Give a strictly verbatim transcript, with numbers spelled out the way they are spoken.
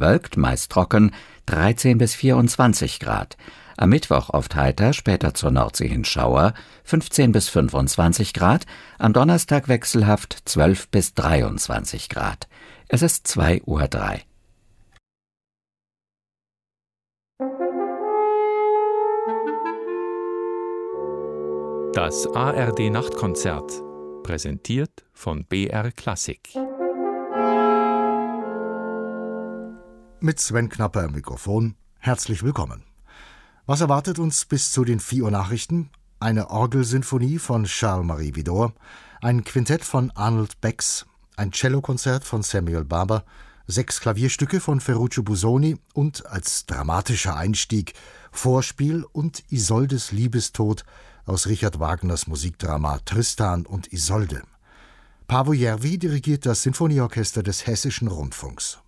bewölkt, meist trocken, dreizehn bis vierundzwanzig Grad. Am Mittwoch oft heiter, später zur Nordsee hin Schauer, fünfzehn bis fünfundzwanzig Grad. Am Donnerstag wechselhaft zwölf bis dreiundzwanzig Grad. Es ist zwei Uhr drei. Das A R D-Nachtkonzert, präsentiert von B R Klassik. Mit Sven Knapper im Mikrofon, herzlich willkommen. Was erwartet uns bis zu den vier Uhr Nachrichten? Eine Orgelsinfonie von Charles-Marie Widor, ein Quintett von Arnold Becks, ein Cellokonzert von Samuel Barber, sechs Klavierstücke von Ferruccio Busoni und als dramatischer Einstieg Vorspiel und Isoldes Liebestod aus Richard Wagners Musikdrama Tristan und Isolde. Paavo Järvi dirigiert das Sinfonieorchester des Hessischen Rundfunks.